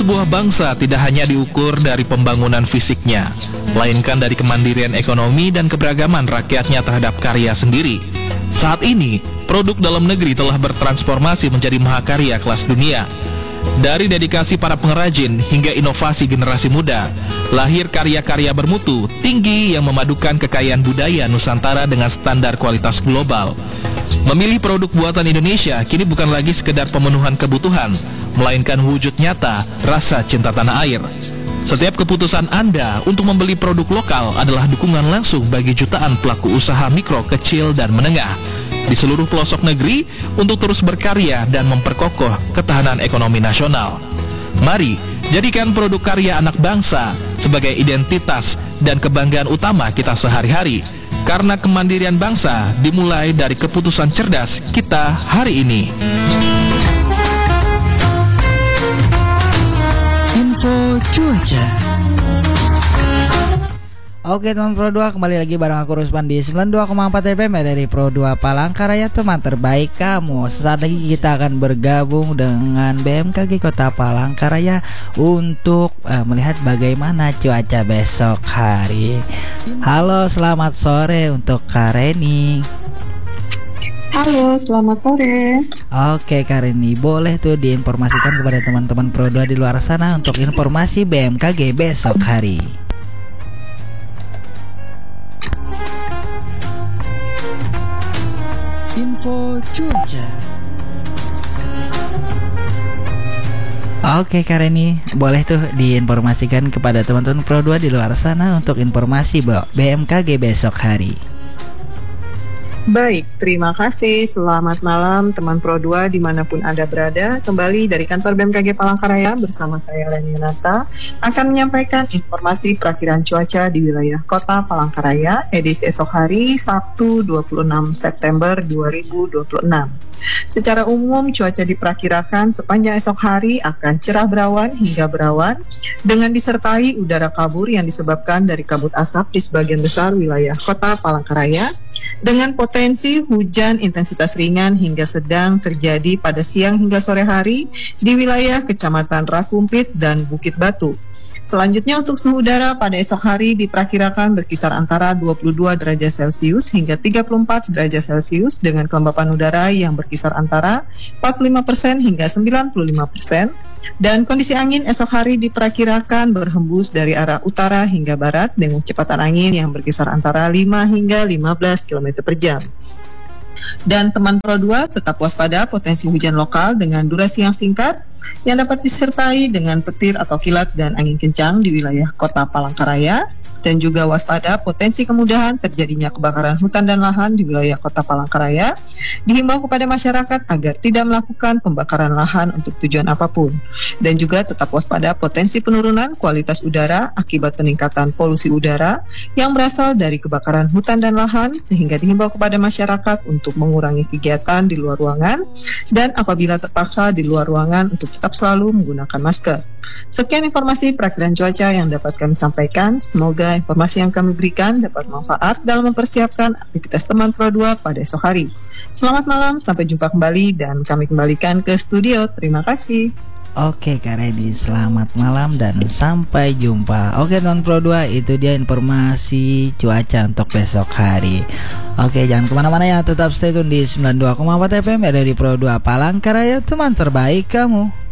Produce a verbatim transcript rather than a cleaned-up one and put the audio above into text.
sebuah bangsa tidak hanya diukur dari pembangunan fisiknya, melainkan dari kemandirian ekonomi dan keberagaman rakyatnya terhadap karya sendiri. Saat ini, produk dalam negeri telah bertransformasi menjadi mahakarya kelas dunia. Dari dedikasi para pengrajin hingga inovasi generasi muda, lahir karya-karya bermutu tinggi yang memadukan kekayaan budaya Nusantara dengan standar kualitas global. Memilih produk buatan Indonesia kini bukan lagi sekedar pemenuhan kebutuhan, melainkan wujud nyata rasa cinta tanah air. Setiap keputusan Anda untuk membeli produk lokal adalah dukungan langsung bagi jutaan pelaku usaha mikro, kecil, dan menengah di seluruh pelosok negeri untuk terus berkarya dan memperkokoh ketahanan ekonomi nasional. Mari jadikan produk karya anak bangsa sebagai identitas dan kebanggaan utama kita sehari-hari, karena kemandirian bangsa dimulai dari keputusan cerdas kita hari ini. Info cuaca. Oke teman Pro dua, kembali lagi bareng aku Ruspan di sembilan puluh dua koma empat F M dari Pro dua Palangkaraya, teman terbaik kamu. Sesaat lagi kita akan bergabung dengan B M K G Kota Palangkaraya untuk uh, melihat bagaimana cuaca besok hari. Halo, selamat sore untuk Kak Reni. Halo, selamat sore. Oke Kak Reni, boleh tuh diinformasikan kepada teman-teman Pro dua di luar sana untuk informasi B M K G besok hari. Info cuaca. Oke Kak Reni, boleh tuh diinformasikan kepada teman-teman Pro dua di luar sana untuk informasi B M K G besok hari. Baik, terima kasih. Selamat malam teman Pro dua dimanapun Anda berada. Kembali dari kantor B M K G Palangkaraya bersama saya Leni Nata akan menyampaikan informasi perakiraan cuaca di wilayah Kota Palangkaraya edisi esok hari Sabtu dua puluh enam September dua ribu dua puluh enam. Secara umum cuaca diperkirakan sepanjang esok hari akan cerah berawan hingga berawan dengan disertai udara kabur yang disebabkan dari kabut asap di sebagian besar wilayah Kota Palangkaraya dengan potensi hujan intensitas ringan hingga sedang terjadi pada siang hingga sore hari di wilayah Kecamatan Rakumpit dan Bukit Batu. Selanjutnya untuk suhu udara pada esok hari diperkirakan berkisar antara dua puluh dua derajat Celcius hingga tiga puluh empat derajat Celcius dengan kelembapan udara yang berkisar antara empat puluh lima persen hingga sembilan puluh lima persen. Dan kondisi angin esok hari diperkirakan berhembus dari arah utara hingga barat dengan kecepatan angin yang berkisar antara lima hingga lima belas kilometer per jam. Dan teman Pro dua tetap waspada potensi hujan lokal dengan durasi yang singkat yang dapat disertai dengan petir atau kilat dan angin kencang di wilayah Kota Palangkaraya, dan juga waspada potensi kemudahan terjadinya kebakaran hutan dan lahan di wilayah Kota Palangkaraya. Dihimbau kepada masyarakat agar tidak melakukan pembakaran lahan untuk tujuan apapun, dan juga tetap waspada potensi penurunan kualitas udara akibat peningkatan polusi udara yang berasal dari kebakaran hutan dan lahan, sehingga dihimbau kepada masyarakat untuk mengurangi kegiatan di luar ruangan dan apabila terpaksa di luar ruangan untuk tetap selalu menggunakan masker. Sekian informasi perakiraan cuaca yang dapat kami sampaikan. Semoga informasi yang kami berikan dapat manfaat dalam mempersiapkan aktivitas teman Pro dua pada esok hari. Selamat malam, sampai jumpa kembali dan kami kembalikan ke studio. Terima kasih. Oke Kak Reni, selamat malam dan sampai jumpa. Oke teman Pro dua, itu dia informasi cuaca untuk besok hari. Oke, jangan kemana-mana ya, tetap stay tune di sembilan puluh dua koma empat F M dari Pro dua Palangkaraya, teman terbaik kamu.